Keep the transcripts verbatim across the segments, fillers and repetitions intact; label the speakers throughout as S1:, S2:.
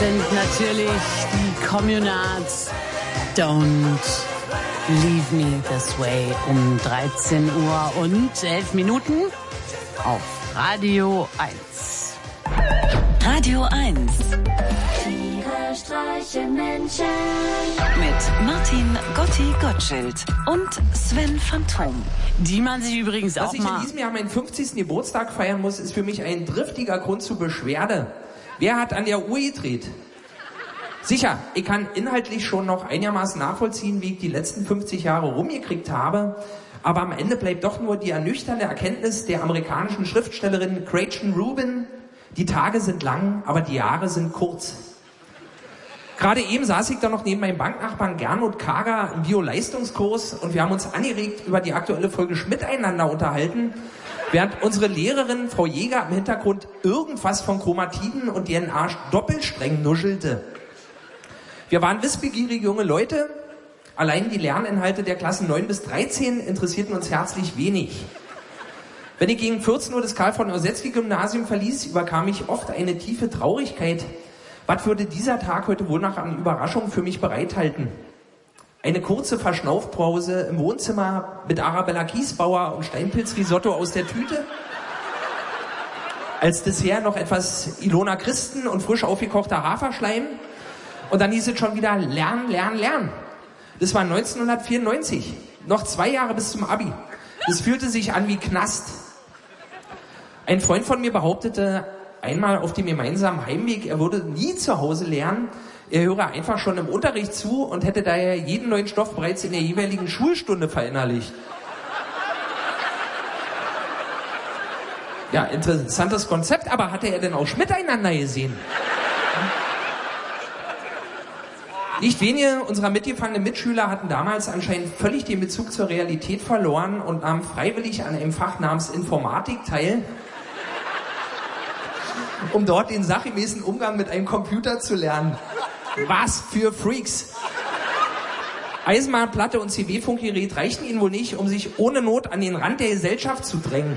S1: sind natürlich die Communards. Don't leave me this way um dreizehn Uhr und elf Minuten auf Radio eins.
S2: Radio eins. Tiere streichen Menschen. Mit Martin Gotti Gottschild und Sven Phantom.
S1: Die man sich übrigens
S3: Dass
S1: auch
S3: ich
S1: mal...
S3: in diesem Jahr meinen fünfzigsten Geburtstag feiern muss, ist für mich ein driftiger Grund zur Beschwerde. Wer hat an der Uhr gedreht? Sicher, ich kann inhaltlich schon noch einigermaßen nachvollziehen, wie ich die letzten fünfzig Jahre rumgekriegt habe. Aber am Ende bleibt doch nur die ernüchternde Erkenntnis der amerikanischen Schriftstellerin Gretchen Rubin: Die Tage sind lang, aber die Jahre sind kurz. Gerade eben saß ich da noch neben meinem Banknachbarn Gernot Kager im Bio-Leistungskurs und wir haben uns angeregt über die aktuelle Folge Schmidt einander unterhalten, während unsere Lehrerin, Frau Jäger, im Hintergrund irgendwas von Chromatiden und deren Arsch doppelstreng nuschelte. Wir waren wissbegierige junge Leute. Allein die Lerninhalte der Klassen neun bis dreizehn interessierten uns herzlich wenig. Wenn ich gegen vierzehn Uhr das Karl-von-Ossezki-Gymnasium verließ, überkam mich oft eine tiefe Traurigkeit. Was würde dieser Tag heute wohl noch an Überraschungen für mich bereithalten? Eine kurze Verschnaufpause im Wohnzimmer mit Arabella Kiesbauer und Steinpilzrisotto aus der Tüte? Als Dessert noch etwas Ilona Christen und frisch aufgekochter Haferschleim? Und dann hieß es schon wieder lernen, lernen, lernen. Das war neunzehnhundertvierundneunzig. Noch zwei Jahre bis zum Abi. Das fühlte sich an wie Knast. Ein Freund von mir behauptete einmal auf dem gemeinsamen Heimweg, er würde nie zu Hause lernen. Er höre einfach schon im Unterricht zu und hätte daher jeden neuen Stoff bereits in der jeweiligen Schulstunde verinnerlicht. Ja, interessantes Konzept, aber hatte er denn auch Schmidt einander gesehen? Nicht wenige unserer mitgefangenen Mitschüler hatten damals anscheinend völlig den Bezug zur Realität verloren und nahmen freiwillig an einem Fach namens Informatik teil, um dort den sachgemäßen Umgang mit einem Computer zu lernen. Was für Freaks! Eisenbahnplatte und C B-Funkgerät reichten ihnen wohl nicht, um sich ohne Not an den Rand der Gesellschaft zu drängen.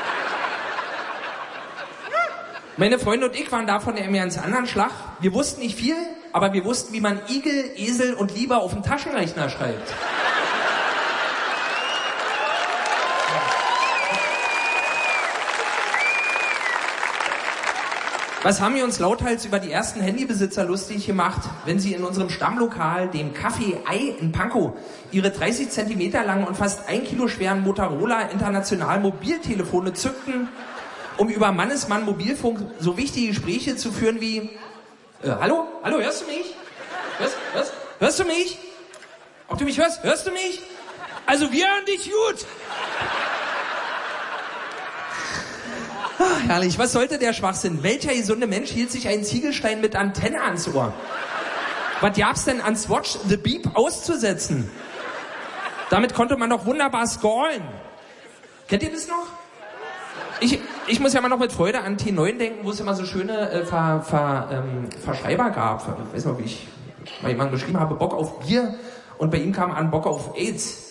S3: Meine Freunde und ich waren davon ja immer ganz anderen Schlag. Wir wussten nicht viel, aber wir wussten, wie man Igel, Esel und Lieber auf den Taschenrechner schreibt. Was haben wir uns lauthals über die ersten Handybesitzer lustig gemacht, wenn sie in unserem Stammlokal, dem Café Ei in Pankow, ihre dreißig Zentimeter langen und fast ein Kilo schweren Motorola International Mobiltelefone zückten, um über Mannesmann Mobilfunk so wichtige Gespräche zu führen wie: äh, Hallo? Hallo, hörst du mich? Hörst, hörst, hörst du mich? Ob du mich hörst? Hörst du mich? Also wir hören dich gut. Ach, herrlich, was sollte der Schwachsinn? Welcher gesunde Mensch hielt sich einen Ziegelstein mit Antenne ans Ohr? Was gab's denn an Swatch the Beep auszusetzen? Damit konnte man doch wunderbar scrollen. Kennt ihr das noch? Ich, ich muss ja mal noch mit Freude an T neun denken, wo es immer so schöne äh, Ver, Ver, ähm, Verschreiber gab. Ich weiß noch, wie ich mal jemanden geschrieben habe, Bock auf Bier, und bei ihm kam an Bock auf AIDS.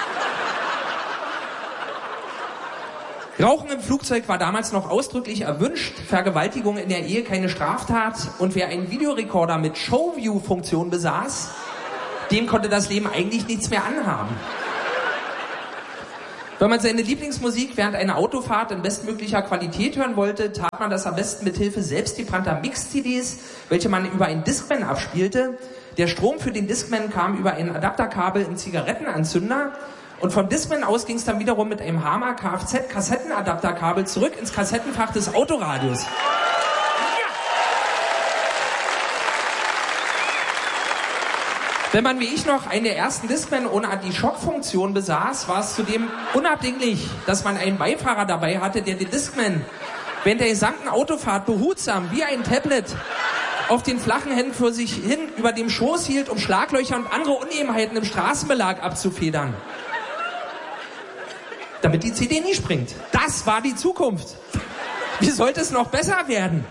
S3: Rauchen im Flugzeug war damals noch ausdrücklich erwünscht, Vergewaltigung in der Ehe keine Straftat, und wer einen Videorekorder mit Showview-Funktion besaß, dem konnte das Leben eigentlich nichts mehr anhaben. Wenn man seine Lieblingsmusik während einer Autofahrt in bestmöglicher Qualität hören wollte, tat man das am besten mit Hilfe selbstgebrannter Mix-C Ds, welche man über einen Discman abspielte. Der Strom für den Discman kam über ein Adapterkabel im Zigarettenanzünder, und vom Discman aus ging es dann wiederum mit einem Hammer Kfz-Kassettenadapterkabel zurück ins Kassettenfach des Autoradios. Wenn man wie ich noch einen der ersten Discman ohne Anti-Schock-Funktion besaß, war es zudem unabdinglich, dass man einen Beifahrer dabei hatte, der den Discman während der gesamten Autofahrt behutsam wie ein Tablet auf den flachen Händen für sich hin über dem Schoß hielt, um Schlaglöcher und andere Unebenheiten im Straßenbelag abzufedern. Damit die C D nie springt. Das war die Zukunft. Wie sollte es noch besser werden?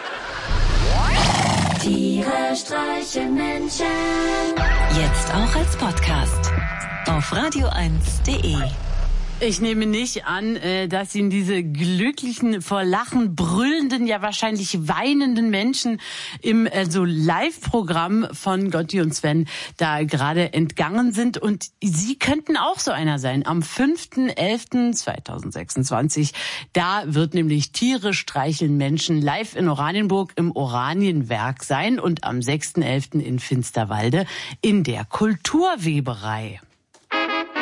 S2: Tiere streichen Menschen. Jetzt auch als Podcast auf radio eins punkt de.
S1: Ich nehme nicht an, dass Ihnen diese glücklichen, vor Lachen brüllenden, ja wahrscheinlich weinenden Menschen im also Live-Programm von Gotti und Sven da gerade entgangen sind. Und Sie könnten auch so einer sein. Am fünften elften zweitausendsechsundzwanzig, da wird nämlich Tiere streicheln Menschen live in Oranienburg im Oranienwerk sein und am sechsten elften in Finsterwalde in der Kulturweberei.